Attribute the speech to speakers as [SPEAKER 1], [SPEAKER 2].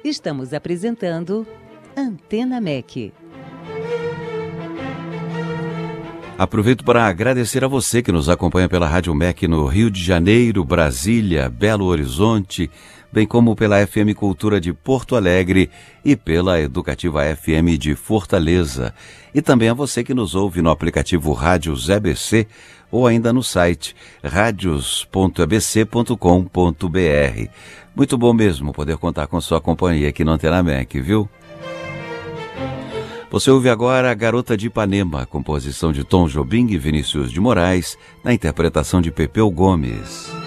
[SPEAKER 1] Estamos apresentando Antena MEC.
[SPEAKER 2] Aproveito para agradecer a você que nos acompanha pela Rádio MEC no Rio de Janeiro, Brasília, Belo Horizonte, bem como pela FM Cultura de Porto Alegre e pela Educativa FM de Fortaleza. E também a você que nos ouve no aplicativo Rádios EBC ou ainda no site radios.ebc.com.br. Muito bom mesmo poder contar com sua companhia aqui no Antena MEC, viu? Você ouve agora a Garota de Ipanema, composição de Tom Jobim e Vinícius de Moraes, na interpretação de Pepeu Gomes.